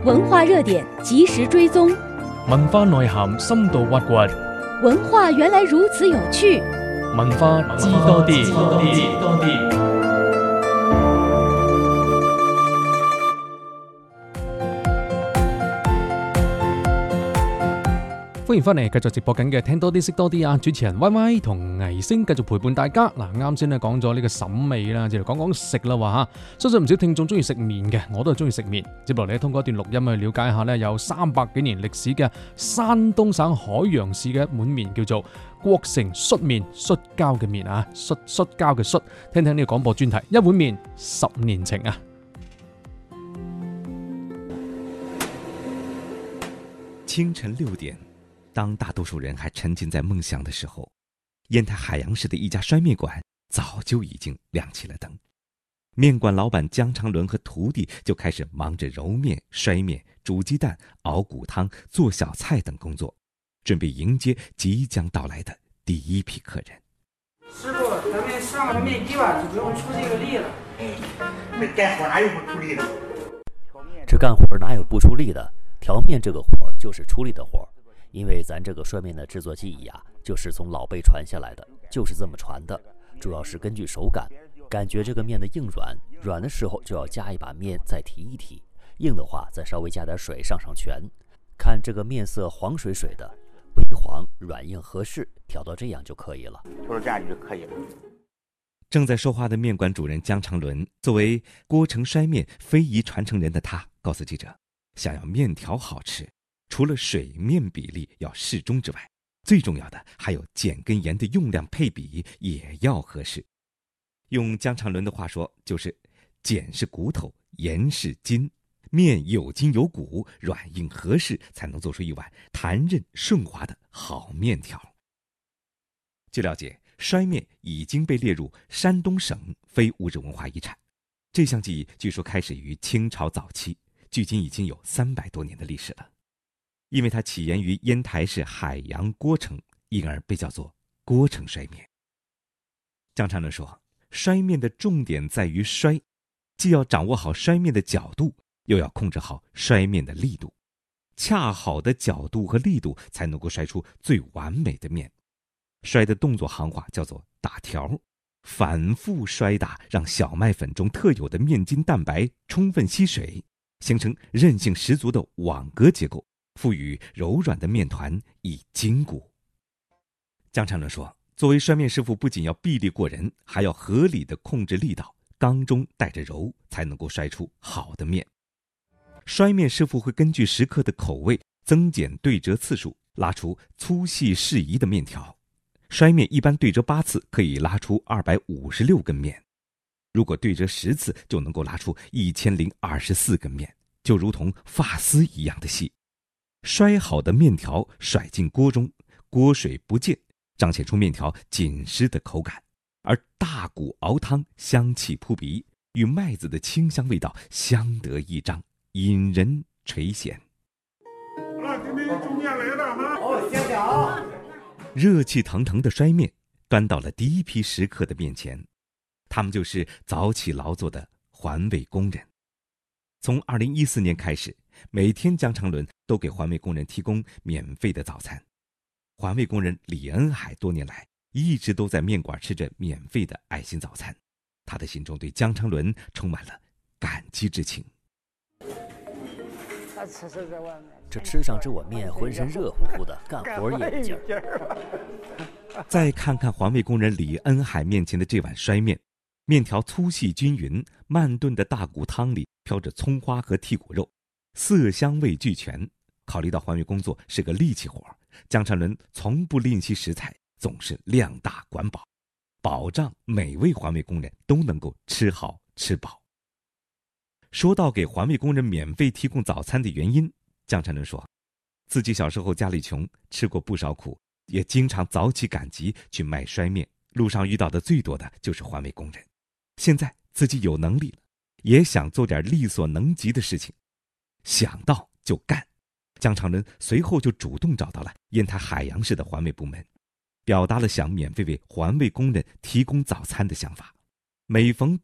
文化热点及时追踪， 文化內涵深度挖掘， 文化原来如此有趣， 文化知多啲。歡迎翻嚟，繼續直播緊嘅聽多啲識多啲啊！主持人 Y Y 同倪星繼續陪伴大家。嗱，啱先咧講咗呢個審美啦，接嚟講講食啦話嚇，相信唔少聽眾中意食麵嘅，我都係中意食麵。接落嚟通過一段錄音去了解下咧，有300幾年歷史嘅山東省海陽市嘅一碗麵叫做國城摔麵，摔跤嘅麵啊，摔跤嘅摔。聽聽呢個廣播專題，一碗麵10年情啊！ 清晨6點。當大多數人還沉浸在夢想的時候，煙台海洋市的一家摔麵館早就已經亮起了燈。麵館老闆江長倫和徒弟就開始忙着揉麵、摔麵、煮雞蛋、熬骨湯、做小菜等工作，準備迎接即將到來的第一批客人。 師傅，咱們上了麵機吧，就不用出這個力了。 這幹活哪有不出力的？ 這幹活哪有不出力的？調麵這個活就是出力的活。因為咱這個摔麵的製作技藝啊，就是從老輩傳下來的，就是這麼傳的。主要是根據手感，感覺這個麵的硬軟，軟的時候就要加一把麵再提一提，硬的話再稍微加點水上拳。看這個麵色黃水水的，微黃軟硬合適，調到這樣就可以了。 調到這樣就可以了。 正在說話的麵館主人江長倫，作為郭城摔麵非遺傳承人的他，告訴記者，想要麵條好吃，除了水面比例要適中之外，最重要的還有鹼跟鹽的用量配比也要合適。用江長倫的話說，就是鹼是骨頭，鹽是筋，麵有筋有骨，軟硬合適，才能做出一碗彈韌順滑的好麵條。據了解，摔麵已經被列入山東省非物質文化遺產。這項技藝據說開始於清朝早期，距今已經有300多年的歷史了。因為它起源於煙台市海洋郭城，因而被叫做郭城摔麵。江長倫說，摔麵的重點在於摔，既要掌握好摔麵的角度，又要控制好摔麵的力度，恰好的角度和力度才能夠摔出最完美的麵。摔的動作行話叫做打條，反覆摔打，讓小麥粉中特有的麵筋蛋白充分吸水，形成韌性十足的網格結構，賦予柔軟的麵團以筋骨。江長倫說，作為摔麵師傅，不僅要臂力過人，還要合理的控制力道，剛中帶着柔，才能夠摔出好的麵。摔麵師傅會根據食客的口味增減對折次數，拉出粗細適宜的麵條。摔麵一般對折8次可以拉出256根麵，如果對折10次就能夠拉出1024根麵，就如同髮絲一樣的細。摔好的麵條甩進鍋中，鍋水不濺，彰顯出麵條緊實的口感，而大骨熬湯香氣撲鼻，與麥子的清香味道相得益彰，引人垂涎。 今天煮麵來了哈！ 哦，謝謝啊！ 熱氣騰騰的摔麵端到了第一批食客的面前，他們就是早起勞作的環衛工人。從2014年開始，每天江長倫都給環衛工人提供免費的早餐。環衛工人李恩海多年來一直都在麵館吃着免費的愛心早餐，他的心中對江長倫充滿了感激之情。 這吃上這碗麵，渾身熱乎乎的，幹活也有勁兒。 再看看環衛工人李恩海面前的這碗摔麵，麵條粗細均勻，慢燉的大骨湯裡飄着蔥花和剔骨肉，色香味俱全。考慮到環衛工作是個力氣活，江長倫從不吝惜食材，總是量大管飽，保障每位環衛工人都能夠吃好吃飽。說到給環衛工人免費提供早餐的原因，江長倫說，自己小時候家裡窮，吃過不少苦，也經常早起趕集去賣摔麵，路上遇到的最多的就是環衛工人。現在自己有能力了，也想做點力所能及的事情，想到就幹。江長倫隨後就主動找到了煙台海洋市的環衛部門，表達了想免費為環衛工人提供早餐的想法。每逢